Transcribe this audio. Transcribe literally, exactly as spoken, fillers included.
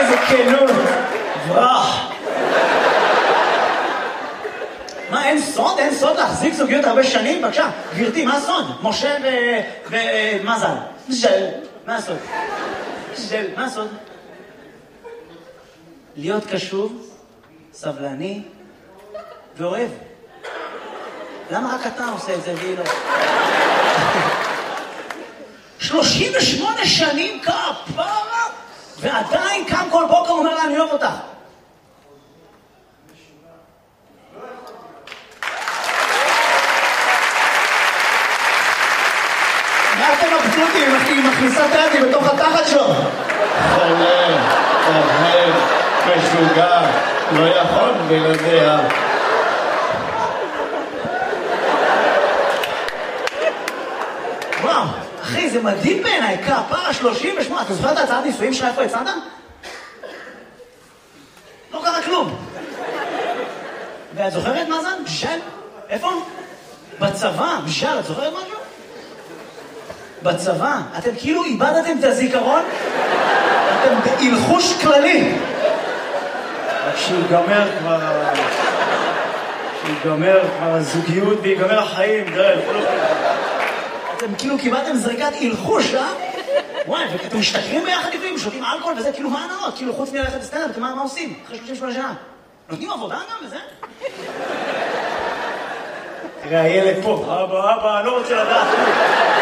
איזה כנות. וואו. מה, אין סוד? אין סוד להחזיק זוגיות הרבה שנים? בבקשה, גברתי, מה הסוד? משה ומזל. ז'ל. מה הסוד? ז'ל. מה הסוד? להיות קשוב, סבלני ואוהב. למה רק אתה עושה את זה והיא לא? שלושים ושמונה שנים כפרה, ועדיין קם כל בוקר אומר לה, אני אוהב אותך. מה אתם מבסוטים? היא מכניסה את היד בתוך התחת שלו. חולה, אוהב, משוגע, לא יכול בלעדיה. וואו, אחי, זה מדהים בעיניי, כפרה שלושים ושמונה. אתה זוכר את הצעת נישואים שלך איפה הצעת? לא קרה כלום. ואת זוכרת מה זה? בשל? איפה? בצבא, בשל, את זוכרת משהו? בצבא. אתם כאילו איבדתם את הזיכרון? אתם בהלחוש כללי. כשיגמר כבר... כשיגמר כבר הזוגיות ויגמר החיים, דרך. אתם כאילו קיבלתם זריקת הלחוש, אה? וואי, ואתם משתכרים ביחד לפעמים, שותים אלכוהול וזה, כאילו מה הנאות? כאילו חוץ מללכת לסטנדאפ, אתם מה עושים? אחרי שלושים ושמונה שנה. נותנים עבודה גם וזה? תראה, הילד פה. אבא, אבא, אני לא רוצה לדעת.